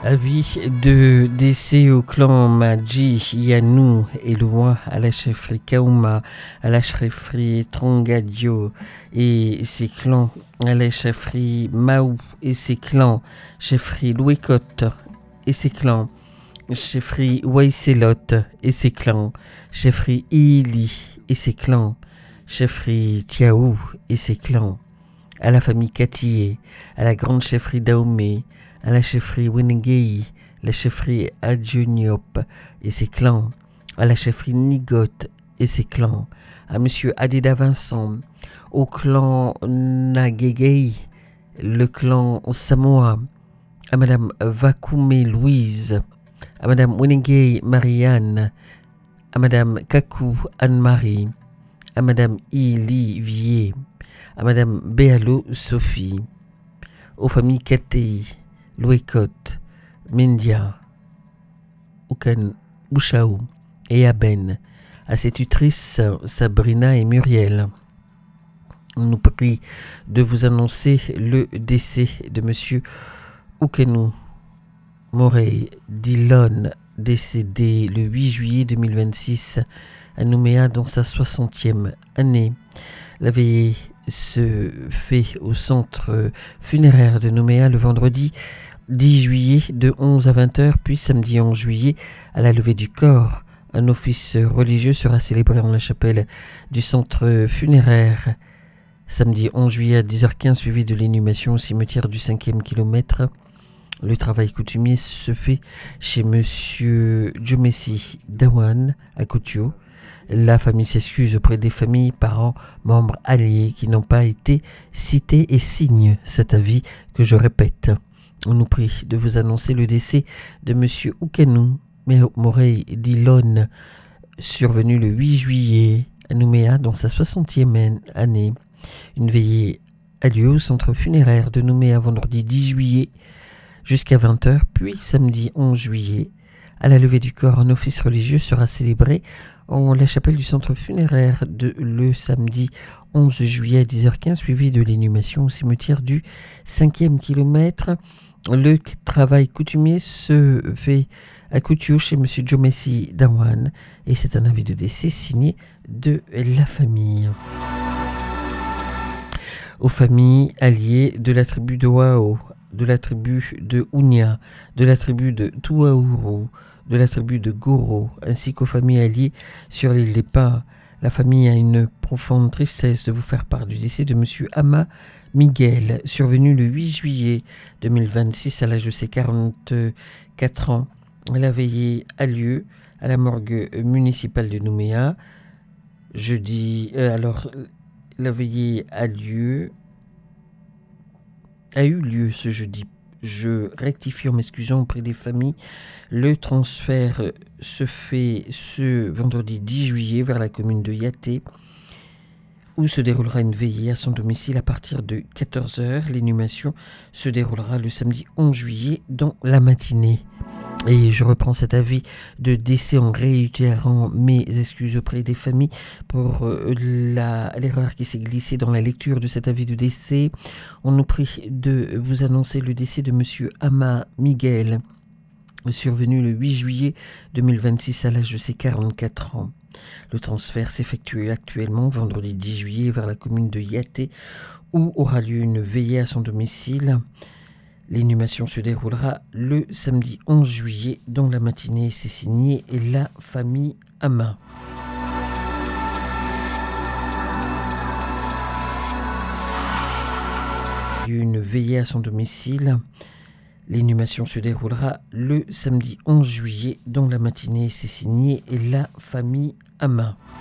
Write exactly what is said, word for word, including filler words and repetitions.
Avis de décès au clan Madji, Yanou et Loin, à la chefferie Kauma, à la chefferie Trongadio et ses clans, à la chefferie Maou et ses clans, chefferie Louécotte et ses clans, chefferie Waiselot et ses clans, chefferie Ili et ses clans, chefferie Tiaou et ses clans, à la famille Katiyé, à la grande chefferie Daomé, à la chefferie Wenengei, la chefferie Adjuniop et ses clans, à la chefferie Nigot et ses clans, à monsieur Adida Vincent, au clan Nagegei, le clan Samoa, à madame Vakoumé Louise, à madame Wenengei Marianne, à madame Kakou Anne-Marie, à madame Ili Vier, à madame Béalo Sophie, aux familles Katei, Louécotte, Mendia, Oukan, Bouchaou et Aben, à ses tutrices Sabrina et Muriel. On nous prie de vous annoncer le décès de monsieur Oukenou Morey Dillon, décédé le huit juillet deux mille vingt-six à Nouméa dans sa soixantième année. La veillée se fait au centre funéraire de Nouméa le vendredi dix juillet de onze à vingt heures, puis samedi onze juillet à la levée du corps. Un office religieux sera célébré en la chapelle du centre funéraire samedi onze juillet à dix heures quinze, suivi de l'inhumation au cimetière du cinquième kilomètre. Le travail coutumier se fait chez monsieur Djomessi Dawan à Koutio. La famille s'excuse auprès des familles, parents, membres alliés qui n'ont pas été cités et signe cet avis que je répète. On nous prie de vous annoncer le décès de monsieur Oukenou Morey Dillon, survenu le huit juillet à Nouméa dans sa soixantième année. Une veillée a lieu au centre funéraire de Nouméa vendredi dix juillet jusqu'à vingt heures, puis samedi onze juillet. À la levée du corps, un office religieux sera célébré en la chapelle du centre funéraire de le samedi onze juillet à dix heures quinze, suivi de l'inhumation au cimetière du cinquième kilomètre. Le travail coutumier se fait à Koutio chez M. Djomessi Dawan et c'est un avis de décès signé de la famille. Aux familles alliées de la tribu de Wao, de la tribu de Ounia, de la tribu de Tuaourou, de la tribu de Goro, ainsi qu'aux familles alliées sur l'île des Pins. La famille a une profonde tristesse de vous faire part du décès de monsieur Ama Miguel, survenu le huit juillet deux mille vingt-six à l'âge de ses quarante-quatre ans. La veillée a lieu à la morgue municipale de Nouméa. Jeudi, euh, alors, la veillée a lieu, a eu lieu ce jeudi. Je rectifie en m'excusant auprès des familles. Le transfert se fait ce vendredi dix juillet vers la commune de Yaté, où se déroulera une veillée à son domicile à partir de quatorze heures. L'inhumation se déroulera le samedi onze juillet dans la matinée. Et je reprends cet avis de décès en réitérant mes excuses auprès des familles pour la, l'erreur qui s'est glissée dans la lecture de cet avis de décès. On nous prie de vous annoncer le décès de monsieur Ama Miguel, survenu le huit juillet deux mille vingt-six à l'âge de ses quarante-quatre ans. Le transfert s'effectue actuellement vendredi dix juillet vers la commune de Yaté, où aura lieu une veillée à son domicile. L'inhumation se déroulera le samedi onze juillet dans la matinée. C'est signé la famille Ama. Une veillée à son domicile. L'inhumation se déroulera le samedi onze juillet dans la matinée. C'est signé la famille Ama.